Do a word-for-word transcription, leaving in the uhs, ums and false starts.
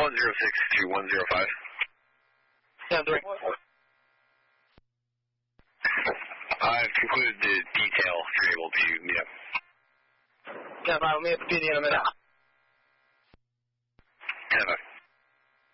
one zero six to one zero five. ten three. I've concluded the detail if you're able to meet up. ten five, we'll meet at the P D in a minute. ten five.